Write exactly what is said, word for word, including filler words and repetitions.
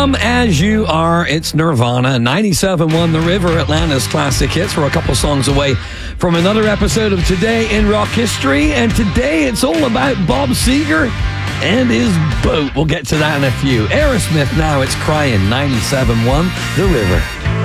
Come As You Are, it's Nirvana. ninety-seven point one The River, Atlanta's classic hits. We're a couple songs away from another episode of Today in Rock History, and today it's all about Bob Seger and his boat. We'll get to that in a few. Aerosmith now, it's Crying. ninety-seven point one The River.